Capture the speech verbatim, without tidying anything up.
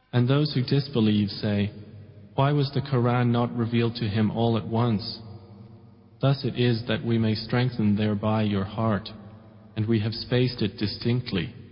And those who disbelieve say, why was the Quran not revealed to him all at once? Thus it is that we may strengthen thereby your heart, and we have spaced it distinctly.